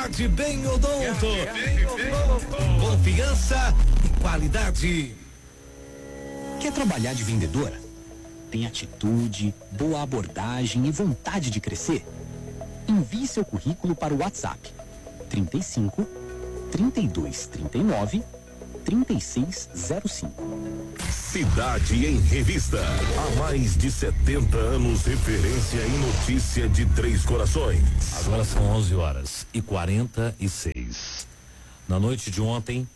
Garte Bem Odonto. Confiança e qualidade. Quer trabalhar de vendedora? Tem atitude, boa abordagem e vontade de crescer? Envie seu currículo para o WhatsApp 35 32 39 3605. Cidade em Revista. Há mais de 70 anos, referência em notícia de Três Corações. Agora são 11h46. Na noite de ontem,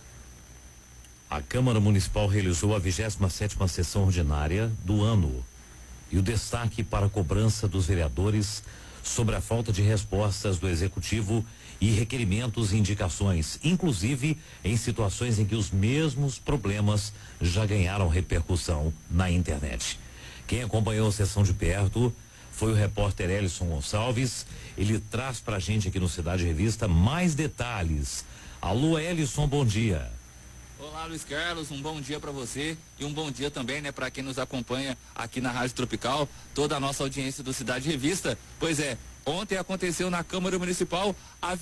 a Câmara Municipal realizou a 27ª sessão ordinária do ano. E o destaque para a cobrança dos vereadores sobre a falta de respostas do Executivo e requerimentos e indicações, inclusive em situações em que os mesmos problemas já ganharam repercussão na internet. Quem acompanhou a sessão de perto foi o repórter Elison Gonçalves. Ele traz pra gente aqui no Cidade Revista mais detalhes. Alô, Elison, bom dia. Olá, Luiz Carlos, um bom dia para você e um bom dia também, né, para quem nos acompanha aqui na Rádio Tropical, toda a nossa audiência do Cidade Revista. Pois é, ontem aconteceu na Câmara Municipal a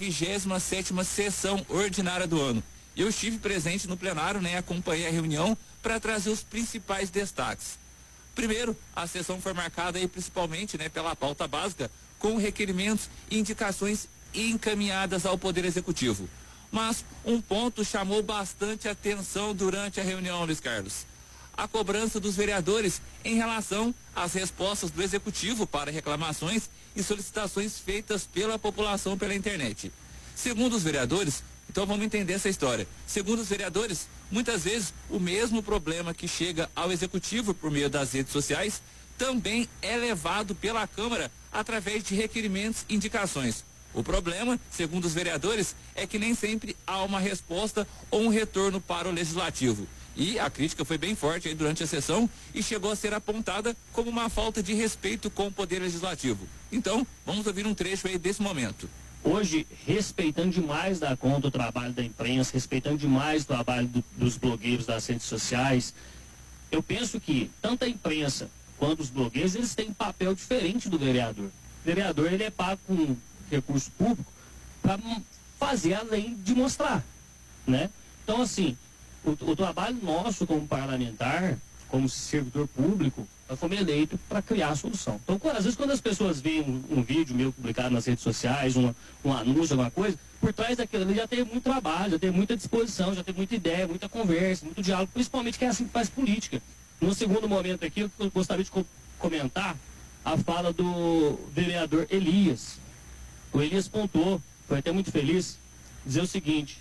27ª sessão ordinária do ano. Eu estive presente no plenário, né, acompanhei a reunião para trazer os principais destaques. Primeiro, a sessão foi marcada aí principalmente, né, pela pauta básica, com requerimentos e indicações encaminhadas ao Poder Executivo. Mas um ponto chamou bastante atenção durante a reunião, Luiz Carlos. A cobrança dos vereadores em relação às respostas do Executivo para reclamações e solicitações feitas pela população pela internet. Segundo os vereadores, então vamos entender essa história. Segundo os vereadores, muitas vezes o mesmo problema que chega ao Executivo por meio das redes sociais também é levado pela Câmara através de requerimentos e indicações. O problema, segundo os vereadores, é que nem sempre há uma resposta ou um retorno para o Legislativo. E a crítica foi bem forte aí durante a sessão e chegou a ser apontada como uma falta de respeito com o Poder Legislativo. Então, vamos ouvir um trecho aí desse momento. Hoje, respeitando demais da conta o trabalho da imprensa, respeitando demais o trabalho dos blogueiros das redes sociais, eu penso que tanto a imprensa quanto os blogueiros, eles têm um papel diferente do vereador. O vereador, ele é pago com recurso público para fazer além de mostrar, né? Então, assim, o trabalho nosso como parlamentar, como servidor público, nós fomos eleitos para criar a solução. Então, às vezes, quando as pessoas veem um vídeo meu publicado nas redes sociais, um anúncio, alguma coisa, por trás daquilo ali já tem muito trabalho, já tem muita disposição, já tem muita ideia, muita conversa, muito diálogo, principalmente que é assim que faz política. No segundo momento aqui, eu gostaria de comentar a fala do vereador Elias. O Elias pontuou, foi até muito feliz, dizer o seguinte,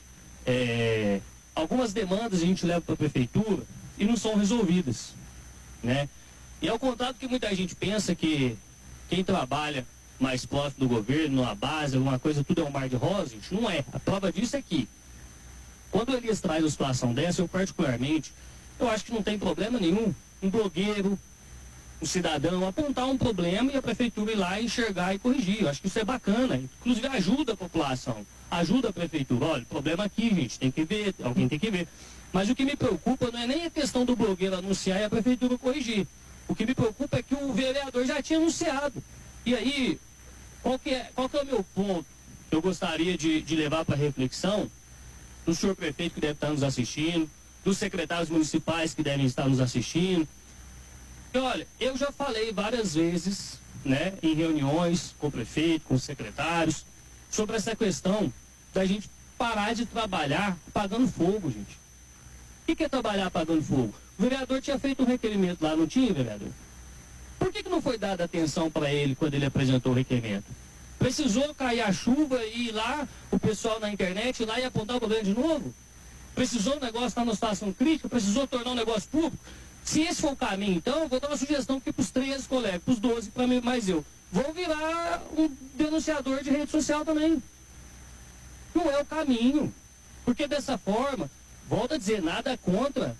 algumas demandas a gente leva para a prefeitura e não são resolvidas, né? E ao contrário do que muita gente pensa, que quem trabalha mais próximo do governo, na base, alguma coisa, tudo é um mar de rosas, gente, não é. A prova disso é que, quando o Elias traz uma situação dessa, eu particularmente, eu acho que não tem problema nenhum um blogueiro, o cidadão apontar um problema e a prefeitura ir lá enxergar e corrigir. Eu acho que isso é bacana, inclusive ajuda a população, ajuda a prefeitura. Olha, problema aqui, gente, tem que ver, alguém tem que ver. Mas o que me preocupa não é nem a questão do blogueiro anunciar e a prefeitura corrigir. O que me preocupa é que o vereador já tinha anunciado. E aí, qual que é o meu ponto que eu gostaria de levar para reflexão do senhor prefeito que deve estar nos assistindo, dos secretários municipais que devem estar nos assistindo? E olha, eu já falei várias vezes, né, em reuniões com o prefeito, com os secretários, sobre essa questão da gente parar de trabalhar apagando fogo, gente. O que é trabalhar apagando fogo? O vereador tinha feito um requerimento lá, não tinha, vereador? Por que não foi dada atenção para ele quando ele apresentou o requerimento? Precisou cair a chuva e ir lá, o pessoal na internet, ir lá e apontar o problema de novo? Precisou o negócio estar numa situação crítica? Precisou tornar um negócio público? Se esse for o caminho, então, eu vou dar uma sugestão aqui para os 13 colegas, para os 12, para mim, mais eu. Vou virar um denunciador de rede social também. Não é o caminho. Porque dessa forma, volto a dizer, nada contra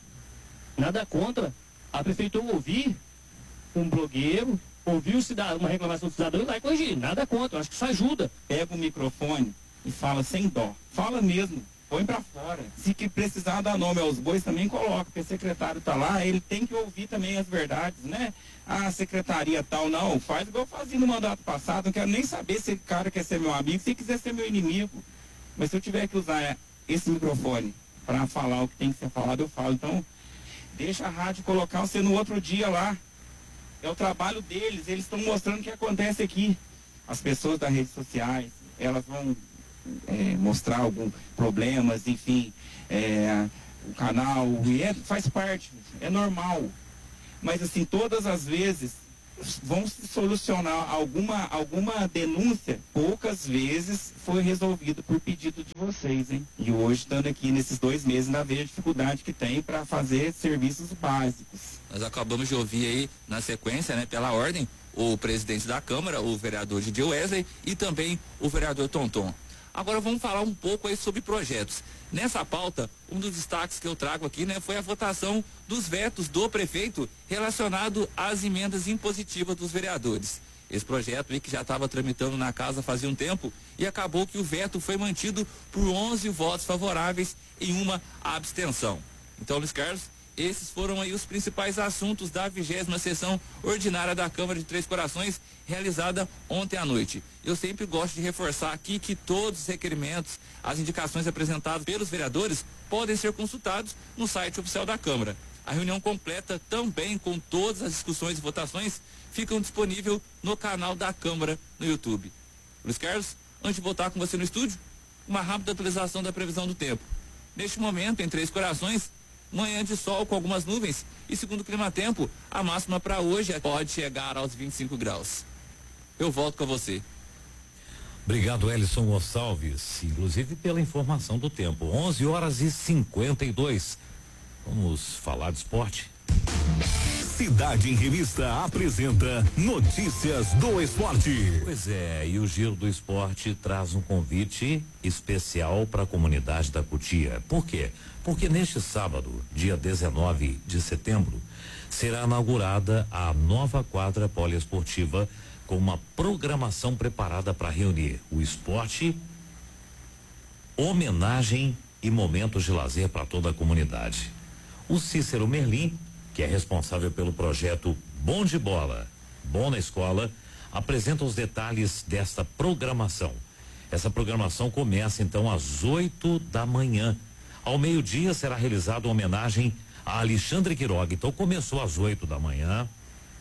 a prefeitura ouvir um blogueiro, ouvir uma reclamação do cidadão e lá e corrigir. Nada contra, eu acho que isso ajuda. Pega o microfone e fala sem dó. Fala mesmo. põe pra fora. Se que precisar dar nome aos bois, também coloca, porque o secretário tá lá, ele tem que ouvir também as verdades, né? A secretaria tal, não, faz igual eu fazia no mandato passado, não quero nem saber se o cara quer ser meu amigo, se quiser ser meu inimigo. Mas se eu tiver que usar esse microfone para falar o que tem que ser falado, eu falo. Então, deixa a rádio colocar você no outro dia lá. É o trabalho deles, eles estão mostrando o que acontece aqui. As pessoas das redes sociais, elas vão mostrar alguns problemas, enfim, o canal, faz parte, é normal. Mas assim, todas as vezes vão se solucionar alguma denúncia, poucas vezes foi resolvido por pedido de vocês, hein? E hoje, estando aqui nesses 2 meses, ainda vejo a dificuldade que tem para fazer serviços básicos. Nós acabamos de ouvir aí, na sequência, né, pela ordem, o presidente da Câmara, o vereador Didi Wesley, e também o vereador Tonton. Agora vamos falar um pouco aí sobre projetos. Nessa pauta, um dos destaques que eu trago aqui, né, foi a votação dos vetos do prefeito relacionado às emendas impositivas dos vereadores. Esse projeto aí que já estava tramitando na casa fazia um tempo e acabou que o veto foi mantido por 11 votos favoráveis e uma abstenção. Então, Luiz Carlos, esses foram aí os principais assuntos da 20ª sessão ordinária da Câmara de Três Corações, realizada ontem à noite. Eu sempre gosto de reforçar aqui que todos os requerimentos, as indicações apresentadas pelos vereadores podem ser consultados no site oficial da Câmara. A reunião completa, também com todas as discussões e votações, ficam disponíveis no canal da Câmara no YouTube. Luiz Carlos, antes de voltar com você no estúdio, uma rápida atualização da previsão do tempo. Neste momento, em Três Corações, manhã de sol com algumas nuvens e, segundo o Climatempo, a máxima para hoje pode chegar aos 25 graus. Eu volto com você. Obrigado, Elison Gonçalves, inclusive pela informação do tempo. 11h52. Vamos falar de esporte. Cidade em Revista apresenta Notícias do Esporte. Pois é, e o Giro do Esporte traz um convite especial para a comunidade da Cotia. Por quê? Porque neste sábado, dia 19 de setembro, será inaugurada a nova quadra poliesportiva com uma programação preparada para reunir o esporte, homenagem e momentos de lazer para toda a comunidade. O Cícero Merlim, que é responsável pelo projeto Bom de Bola, Bom na Escola, apresenta os detalhes desta programação. Essa programação começa então às 8 da manhã. Ao meio-dia será realizada uma homenagem a Alexandre Quiroga. Então começou às 8 da manhã.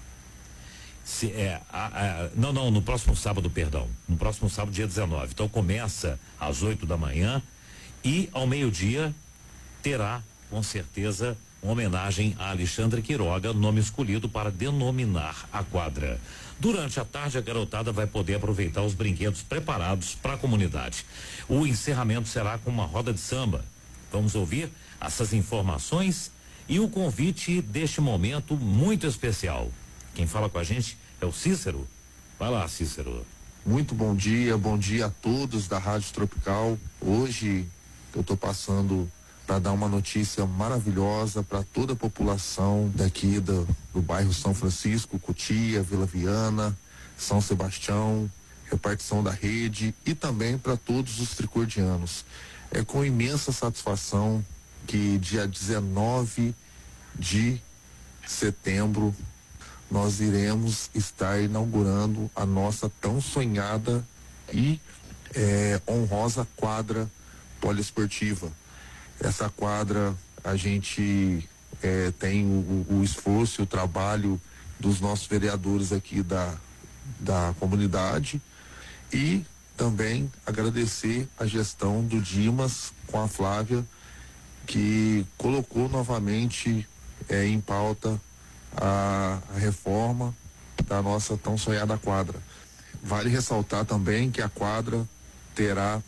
No próximo sábado, perdão. No próximo sábado, dia 19. Então começa às 8 da manhã e ao meio-dia terá, com certeza, uma homenagem a Alexandre Quiroga, nome escolhido para denominar a quadra. Durante a tarde, a garotada vai poder aproveitar os brinquedos preparados para a comunidade. O encerramento será com uma roda de samba. Vamos ouvir essas informações e o convite deste momento muito especial. Quem fala com a gente é o Cícero. Vai lá, Cícero. Muito bom dia a todos da Rádio Tropical. Hoje eu estou passando para dar uma notícia maravilhosa para toda a população daqui do bairro São Francisco, Cotia, Vila Viana, São Sebastião, repartição da rede e também para todos os tricordianos. É com imensa satisfação que dia 19 de setembro nós iremos estar inaugurando a nossa tão sonhada e honrosa quadra poliesportiva. Essa quadra, a gente tem o esforço e o trabalho dos nossos vereadores aqui da comunidade e também agradecer a gestão do Dimas com a Flávia, que colocou novamente em pauta a reforma da nossa tão sonhada quadra. Vale ressaltar também que a quadra terá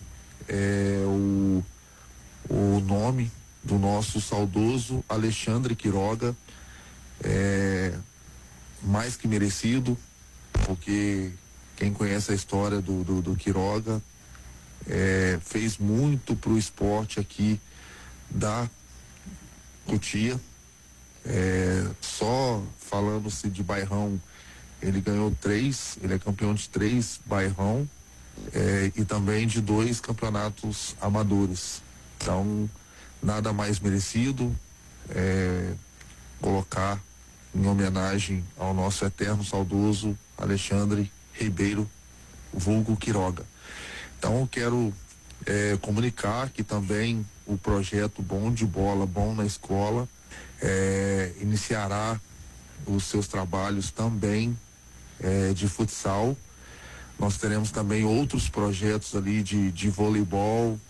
o nome do nosso saudoso Alexandre Quiroga, mais que merecido, porque quem conhece a história do Quiroga fez muito pro esporte aqui da Cotia. Só falando-se de bairrão, ele ganhou 3, ele é campeão de 3 bairrão e também de 2 campeonatos amadores. Então, nada mais merecido colocar em homenagem ao nosso eterno saudoso Alexandre Ribeiro, vulgo Quiroga. Então, eu quero comunicar que também o projeto Bom de Bola, Bom na Escola, iniciará os seus trabalhos também de futsal. Nós teremos também outros projetos ali de voleibol,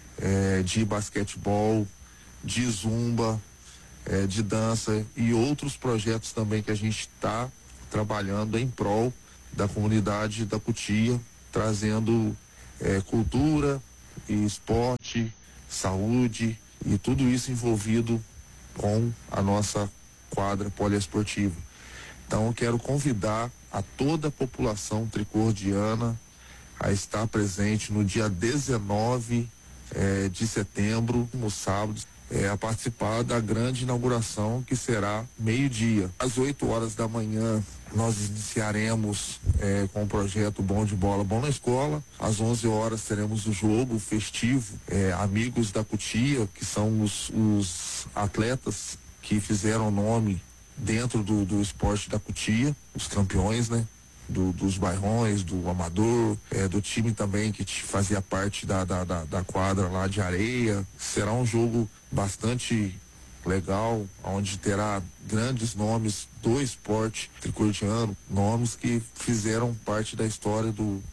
de basquetebol, de zumba, de dança e outros projetos também que a gente está trabalhando em prol da comunidade da Cotia, trazendo cultura e esporte, saúde e tudo isso envolvido com a nossa quadra poliesportiva. Então eu quero convidar a toda a população tricordiana a estar presente no dia 19 de setembro, no sábado, a participar da grande inauguração, que será meio-dia. Às 8 horas da manhã nós iniciaremos com o projeto Bom de Bola, Bom na Escola. Às 11 horas teremos o jogo festivo, Amigos da Cotia, que são os atletas que fizeram nome dentro do esporte da Cotia, os campeões, né? Dos bairrões, do amador, do time também que fazia parte da quadra lá de areia. Será um jogo bastante legal, onde terá grandes nomes do esporte tricordiano, nomes que fizeram parte da história do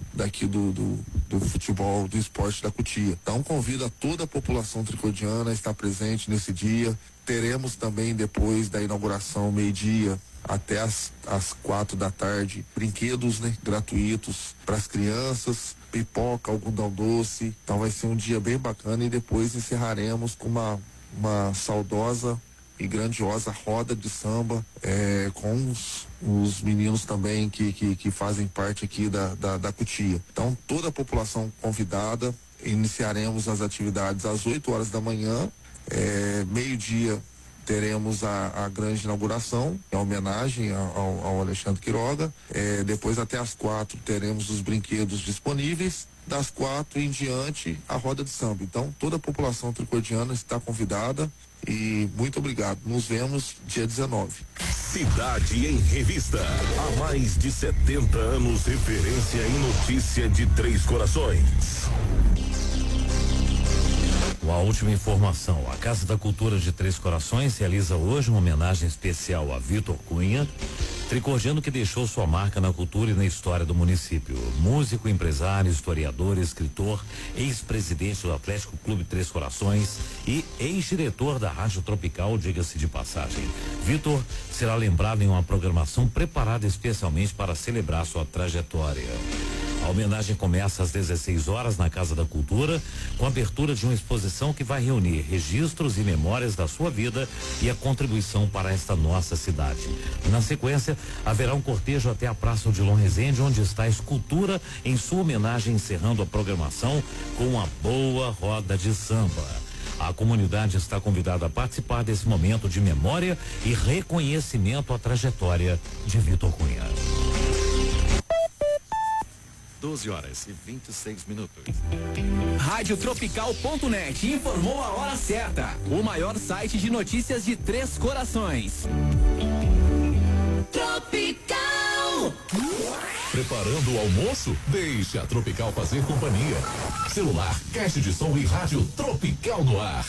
futebol, do esporte da Cotia. Então convido a toda a população tricordiana a estar presente nesse dia. Teremos também, depois da inauguração, meio-dia até às 4 da tarde, brinquedos, né, gratuitos para as crianças, pipoca, algodão doce. Então vai ser um dia bem bacana e depois encerraremos com uma saudosa e grandiosa roda de samba com os meninos também que fazem parte aqui da Cotia. Então toda a população convidada. Iniciaremos as atividades às 8 horas da manhã, meio-dia teremos a grande inauguração, em homenagem ao Alexandre Quiroga. Depois até às 4 teremos os brinquedos disponíveis. Das 4 em diante, a roda de samba. Então toda a população tricordiana está convidada e muito obrigado. Nos vemos dia 19. Cidade em Revista. Há mais de 70 anos, referência em notícia de Três Corações. A última informação: a Casa da Cultura de Três Corações realiza hoje uma homenagem especial a Vitor Cunha, tricordiano que deixou sua marca na cultura e na história do município. Músico, empresário, historiador, escritor, ex-presidente do Atlético Clube Três Corações e ex-diretor da Rádio Tropical, diga-se de passagem. Vitor será lembrado em uma programação preparada especialmente para celebrar sua trajetória. A homenagem começa às 16 horas na Casa da Cultura, com a abertura de uma exposição que vai reunir registros e memórias da sua vida e a contribuição para esta nossa cidade. Na sequência, haverá um cortejo até a Praça Odilon Rezende, onde está a escultura em sua homenagem, encerrando a programação com uma boa roda de samba. A comunidade está convidada a participar desse momento de memória e reconhecimento à trajetória de Vitor Cunha. 12 horas e 26 minutos. Radiotropical.net informou a hora certa. O maior site de notícias de Três Corações. Tropical. Preparando o almoço? Deixe a Tropical fazer companhia. Celular, caixa de som e rádio Tropical no ar.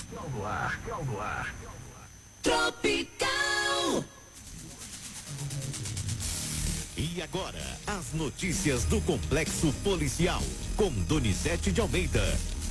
Tropical. E agora, as notícias do Complexo Policial, com Donizete de Almeida.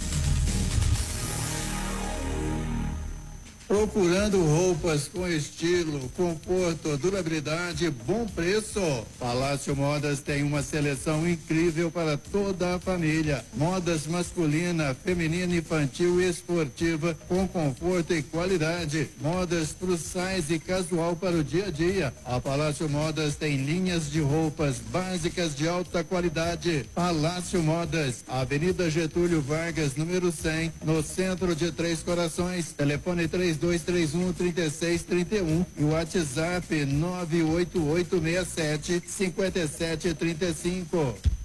Procurando roupas com estilo, conforto, durabilidade e bom preço? Palácio Modas tem uma seleção incrível para toda a família. Modas masculina, feminina, infantil e esportiva com conforto e qualidade. Modas plus size e casual para o dia a dia. A Palácio Modas tem linhas de roupas básicas de alta qualidade. Palácio Modas, Avenida Getúlio Vargas, número 100, no centro de Três Corações. Telefone 3231-3631 e o WhatsApp 98867-5735.